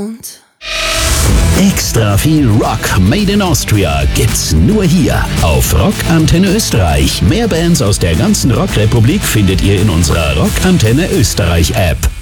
Und? Extra viel Rock Made in Austria gibt's nur hier auf Rock Antenne Österreich. Mehr Bands aus der ganzen Rockrepublik findet ihr in unserer Rock Antenne Österreich App.